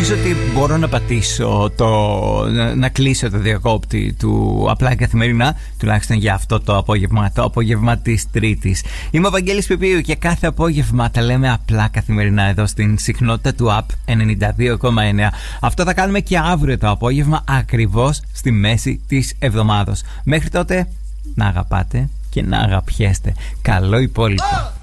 Νομίζω ότι μπορώ να πατήσω να κλείσω το διακόπτη του απλά καθημερινά, τουλάχιστον για αυτό το απόγευμα της Τρίτης. Είμαι ο Βαγγέλης Πεπίου και κάθε απόγευμα τα λέμε απλά καθημερινά εδώ στην συχνότητα του App 92,9. Αυτό θα κάνουμε και αύριο το απόγευμα, ακριβώς στη μέση της εβδομάδος. Μέχρι τότε να αγαπάτε και να αγαπιέστε. Καλό υπόλοιπο.